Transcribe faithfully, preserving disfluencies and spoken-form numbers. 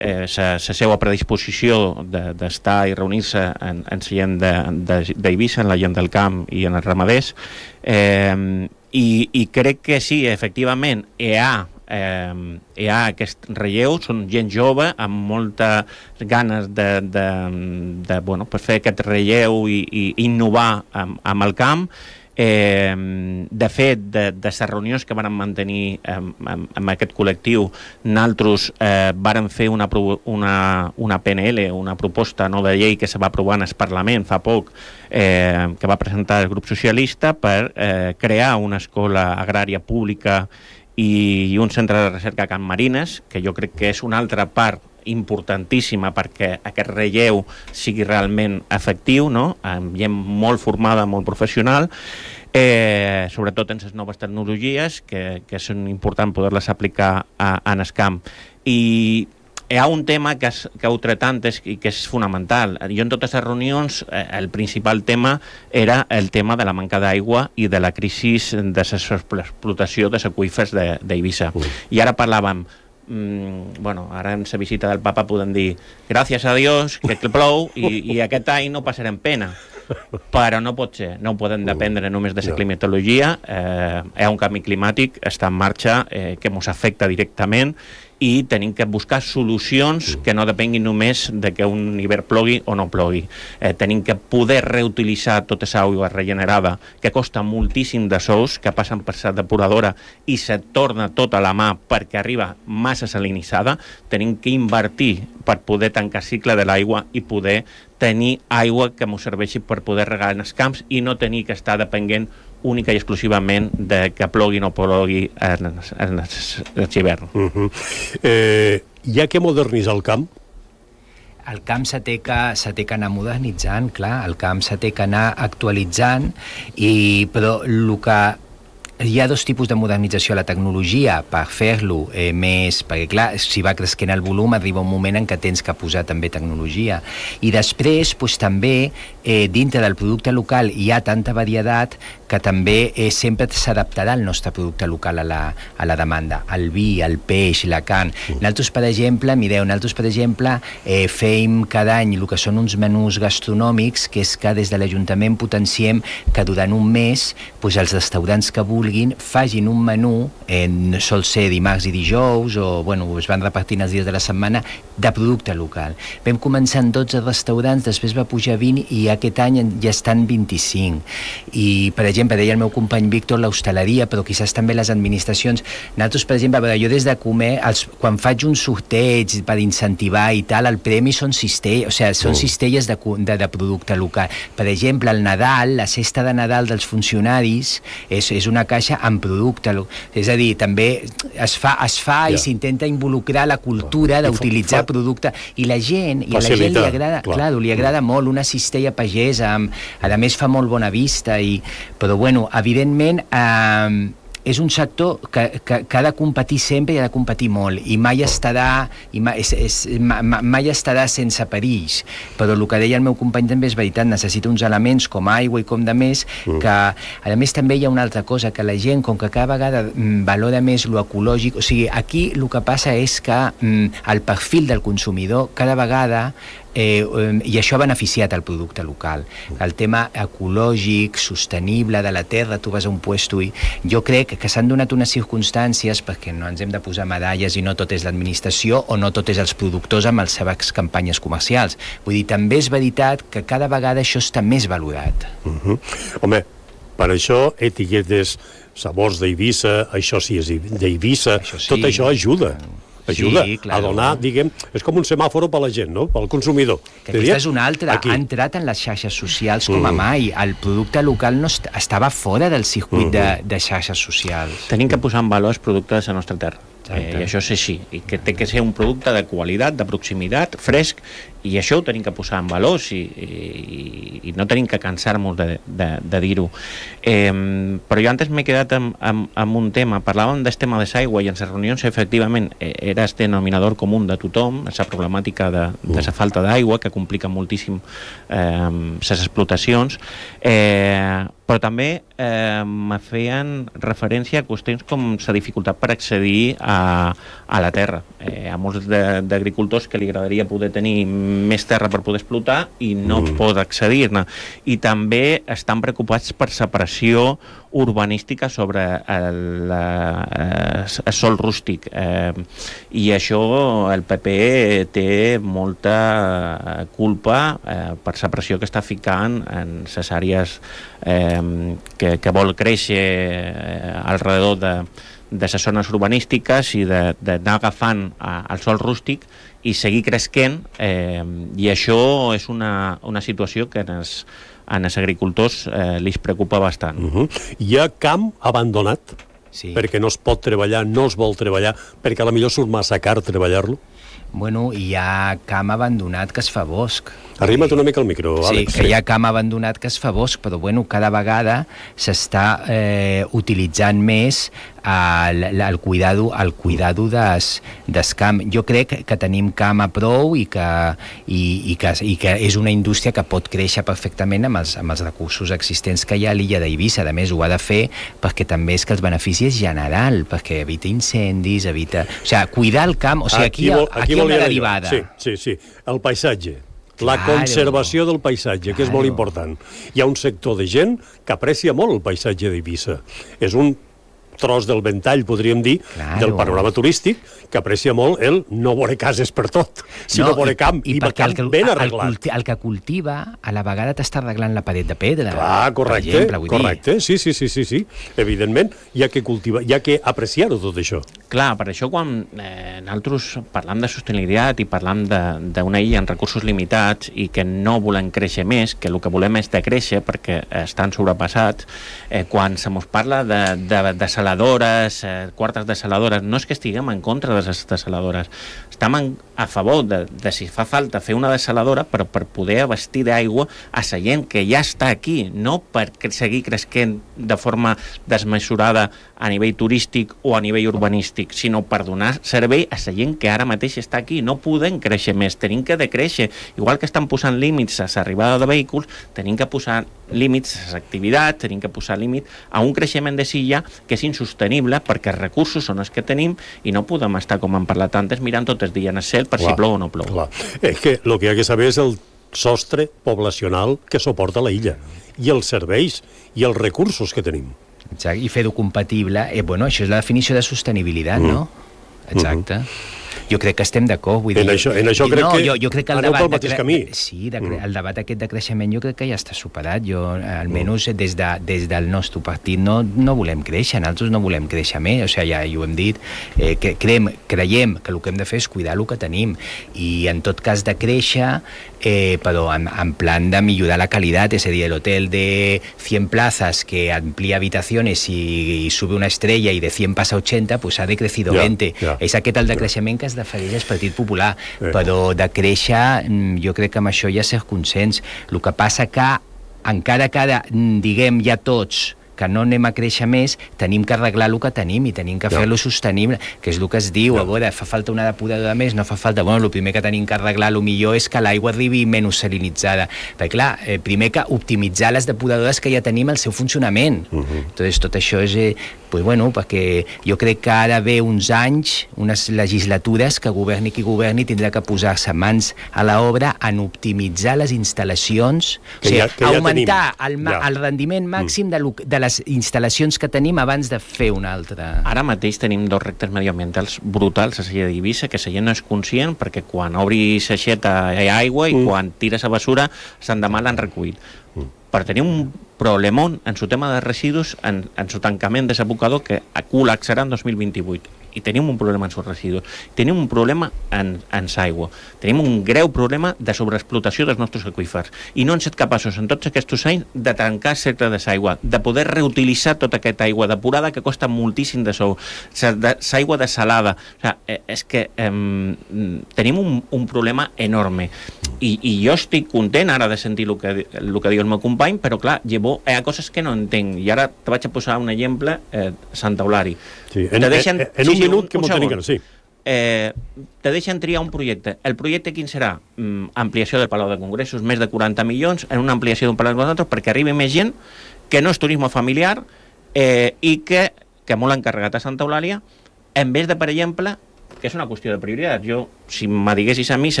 la eh, seva predisposició d'estar de, i reunir-se en, en la gent d'Eivissa, en la gent del camp i en els ramaders, eh, i, i crec que sí, efectivament, hi ha Eh, hi ha aquest relleu, són gent jove amb moltes ganes de, de, de bueno, per fer aquest relleu i, i innovar amb, amb el camp. Eh, de fet, de, de les reunions que vam mantenir amb, amb, amb aquest col·lectiu, nosaltres eh, vam fer una, una, una P N L, una proposta nova llei que se va aprovar en el Parlament fa poc, eh, que va presentar el grup socialista per eh, crear una escola agrària pública i un centre de recerca a Can Marines, que jo crec que és una altra part importantíssima perquè aquest relleu sigui realment efectiu, no? Amb gent molt formada, molt professional, eh, sobretot en les noves tecnologies, que, que són important poder-les aplicar a, a en el camp. I hi ha un tema que, es, que heu tret antes i que és fonamental. Jo en totes les reunions eh, el principal tema era el tema de la manca d'aigua i de la crisi de l'explotació dels aqüífers d'Eivissa. Uh. I ara parlàvem, mm, bueno, ara en la visita del papa podem dir gràcies a Dios que plou i, i aquest any no passarem pena. Però no pot ser, no podem dependre només de la climatologia. Eh, hi ha un canvi climàtic, està en marxa, eh, que ens afecta directament i tenim que buscar solucions que no depenguin només de que un hivern plogui o no plogui. Eh, tenim que poder reutilitzar tota aquesta aigua regenerada, que costa moltíssim de sous, que passen per la depuradora i se torna tota la mà perquè arriba massa salinitzada. Tenim que invertir per poder tancar el cicle de l'aigua i poder tenir aigua que ens serveixi per poder regar en els camps i no tenir que estar depenent única i exclusivament de que plogui o no plogui en, en l'hivern. Uh -huh. eh, hi ha que modernitzar el camp? El camp s'ha de que, s'ha de que anar modernitzant, clar, el camp s'ha de que anar actualitzant, i, però el que hi ha dos tipus de modernització a la tecnologia per fer-lo eh, més, perquè clar, si va creixent el volum arriba un moment en què tens que posar també tecnologia, i després pues, també eh, dintre del producte local hi ha tanta varietat que també eh, sempre s'adaptarà el nostre producte local a la, a la demanda, el vi, el peix, la carn. Mm. Nosaltres, per exemple, mireu, nosaltres, per exemple, eh, fem cada any el que són uns menús gastronòmics, que és que des de l'Ajuntament potenciem que durant un mes pues, els restaurants que vulguin facin un menú, eh, sol ser dimarts i dijous, o bueno, es van repartint els dies de la setmana, de producte local. Vam començar en dotze restaurants, després va pujar a vint i aquest any ja estan vint-i-cinc. I, per exemple, deia el meu company Víctor, l'hostaleria, però quizás també les administracions. Nosaltres, per exemple, jo des de comer, els, quan faig un sorteig per incentivar i tal, el premi són cistelles, o sigui, són cistelles de, de, de producte local. Per exemple, el Nadal, la cesta de Nadal dels funcionaris és, és una caixa amb producte. És a dir, també es fa, es fa ja. i s'intenta involucrar la cultura d'utilitzar producte. I la gent, i a la gent li agrada, clar. Clar, li agrada molt una cistella pagesa, amb, a més fa molt bona vista, i, però bueno, evidentment eh, és un sector que, que, que ha de competir sempre i ha de competir molt, i mai estarà, i mai, és, és, mai estarà sense perills, però el que deia el meu company també és veritat, necessita uns elements com aigua i com de més, que a més també hi ha una altra cosa, que la gent, com que cada vegada valora més lo ecològic, o sigui, aquí el que passa és que el perfil del consumidor cada vegada Eh, i això ha beneficiat el producte local, el tema ecològic, sostenible de la terra. Tu vas a un puesto i jo crec que s'han donat unes circumstàncies, perquè no ens hem de posar medalles i no tot és l'administració o no tot és els productors amb les seves campanyes comercials. Vull dir, també és veritat que cada vegada això està més valorat. Uh-huh. Home, per això etiquetes, sabors d'Eivissa, això sí és d'Eivissa, això sí, tot això ajuda. ajuda sí, claro. a donar, diguem, és com un semàforo per a la gent, no? Pel consumidor. Que aquesta és una altra, Aquí. ha entrat en les xarxes socials com a mai. El producte local no est estava fora del circuit uh -huh. de, de xarxes socials. Tenim que posar en valor els productes de la nostra terra. Eh, I això és així, i que té que ser un producte de qualitat, de proximitat, fresc i això ho tenim que posar en valor i, i, i no tenim que cansar-nos de, de, de dir-ho. Eh, però jo antes m'he quedat amb, amb, amb un tema, parlàvem del tema de l'aigua i en les reunions efectivament era el denominador comú de tothom, la problemàtica de, de la falta d'aigua que complica moltíssim eh, les explotacions, eh, però també eh, me feien referència a qüestions com la dificultat per accedir a, a la terra. Eh, a molts d'agricultors que li agradaria poder tenir més terra per poder explotar i no mm. pot accedir-ne. I també estan preocupats per la pressió urbanística sobre el, el, el sol rústic. Eh, I això el P P té molta culpa eh, per la pressió que està ficant en les àrees eh, que, que vol créixer eh, alrededor de, de les zones urbanístiques i d'anar agafant a, el sol rústic i seguir cresquent, eh, i això és una, una situació que en els, en els agricultors eh, li preocupa bastant. Uh-huh. Hi ha camp abandonat sí. perquè no es pot treballar, no es vol treballar, perquè a la millor surt massa car treballar-lo? Bueno, hi ha camp abandonat que es fa bosc. Arrima't una mica al micro, Àlex. Sí, que hi ha camp abandonat que es fa bosc, però bueno, cada vegada s'està eh, utilitzant més el, el cuidado, el cuidado des, des camp. Jo crec que tenim camp a prou i que, i, i, que, i que és una indústria que pot créixer perfectament amb els, amb els recursos existents que hi ha a l'illa d'Eivissa. A més, ho ha de fer perquè també és que els benefici és general, perquè evita incendis, evita... O sigui, cuidar el camp... O sigui, aquí, aquí, aquí hi ha una derivada. Sí, sí, sí. El paisatge. La conservació del paisatge, que és molt important. Hi ha un sector de gent que aprecia molt el paisatge d'Eivissa. És un tros del ventall, podríem dir, claro. del panorama turístic, que aprecia molt el no veure cases per tot, sinó no, veure camp, i, i camp que, ben arreglat. El, el que cultiva, a la vegada t'està arreglant la paret de pedra. Clar, correcte, per exemple, correcte. Sí, sí, sí, sí, sí. Evidentment, hi ha que cultivar, hi ha que apreciar-ho tot això. Clar, per això quan eh, nosaltres parlam de sostenibilitat i parlam d'una illa amb recursos limitats i que no volem créixer més, que el que volem és de créixer perquè estan sobrepassats, eh, quan se mos parla de, de, de desaladores, eh, quartes desaladores, no és que estiguem en contra de les desaladores, estem en, a favor de, de si fa falta fer una desaladora però per poder abastir d'aigua a la gent que ja està aquí, no per seguir cresquent de forma desmesurada a nivell turístic o a nivell urbanístic, sinó per donar servei a la gent que ara mateix està aquí. No podem créixer més, tenim que decréixer. Igual que estan posant límits a l'arribada de vehicles, tenim que posar límits a l'activitat, tenim que posar límit a un creixement de silla que és insostenible perquè els recursos són els que tenim i no podem estar, com hem parlat antes, mirant tot el dia en el cel per clar, si plou o no plou. Clar. És que el que hi ha que saber és el sostre poblacional que suporta la illa i els serveis i els recursos que tenim. Exacte, i fer-ho compatible, eh, bueno, això és la definició de sostenibilitat, mm. no? Exacte. Mm-hmm. Jo crec que estem d'acord, vull dir... En això, en això crec no, que jo, jo crec que el aneu debat pel mateix de, camí. Sí, de, mm. el debat aquest de creixement jo crec que ja està superat. Jo, almenys mm. des, de, des del nostre partit, no, no volem créixer, nosaltres no volem créixer més, o sigui, ja, ja ho hem dit, eh, que creiem, creiem que el que hem de fer és cuidar el que tenim, i en tot cas de créixer, eh, però en, en plan de millorar la qualitat, és a dir, l'hotel de cent plazas que amplia habitaciones i, i sube una estrella i de cent passa a ochenta, pues ha decrecido ja, veinte. Ja. És aquest el decreixement que es defereix al Partit Popular, eh. però de créixer jo crec que amb això ja s'és consens. El que passa que encara que ara diguem ja tots que no anem a créixer més, tenim que arreglar el que tenim i tenim que ja. fer-lo sostenible, que és el que es diu, ja. a veure, fa falta una depuradora més, no fa falta, bueno, el primer que tenim que arreglar, el millor és que l'aigua arribi menys salinitzada, perquè clar, eh, primer que optimitzar les depuradores que ja tenim el seu funcionament, uh -huh. Entonces tot això és, eh, pues bueno, perquè jo crec que ara ve uns anys, unes legislatures que governi qui governi tindrà que posar-se mans a l'obra en optimitzar les instal·lacions, que o sigui, ja, que ja augmentar el, ja. el rendiment màxim mm. de, lo, de les instal·lacions que tenim abans de fer una altra. Ara mateix tenim dos reptes mediambientals brutals a l'illa d'Eivissa, que la gent no és conscient perquè quan obri l'aixeta hi ha aigua i mm. quan tires a basura s'endemà l'han recollit. Mm. Per tenir un problemón en su tema de residus, en, en su tancament de l'abocador que col·lapsarà en dos mil vint-i-vuit. I tenim un problema en sus residus. Tenim un problema en, en l'aigua. Tenim un greu problema de sobreexplotació dels nostres aqüífers. I no hem estat capaços en tots aquests anys de tancar el cercle de l'aigua, de poder reutilitzar tota aquesta aigua depurada que costa moltíssim de sou. L'aigua desalada. O sigui, és que eh, tenim un, un problema enorme. i, i jo estic content ara de sentir el que, el que diu el meu company, però clar, llevo, hi ha coses que no entenc, i ara te vaig a posar un exemple, eh, Santa Eulària. Sí, en, deixen, en, en sí, un sí, minut un, que m'ho tenim que sí. Eh, te deixen triar un projecte. El projecte quin serà? Mm, ampliació del Palau de Congressos, més de quaranta milions en una ampliació d'un Palau de Congressos perquè arribi més gent, que no és turisme familiar, eh, i que, que molt encarregat a Santa Eulària, en vez de, per exemple, que és una qüestió de prioritat. Jo, si me diguessis a mi,